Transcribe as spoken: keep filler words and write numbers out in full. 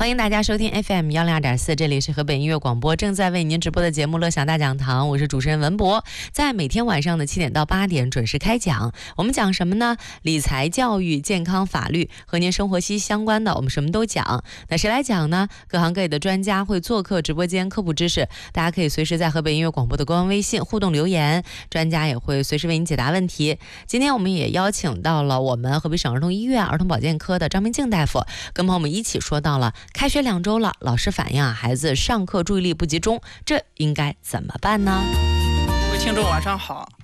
欢迎大家收听 F M 一零二点四，这里是河北音乐广播正在为您直播的节目《乐享大讲堂》，我是主持人文博，在每天晚上的七点到八点准时开讲。我们讲什么呢？理财、教育、健康、法律，和您生活息息相关的，我们什么都讲。那谁来讲呢？各行各业的专家会做客直播间科普知识，大家可以随时在河北音乐广播的官方微信互动留言，专家也会随时为您解答问题。今天我们也邀请到了我们河北省儿童医院儿童保健科的张明静大夫，跟朋友们一起说到了开学两周了，老师反映啊，孩子上课注意力不集中，这应该怎么办呢？ 各位听众晚上好，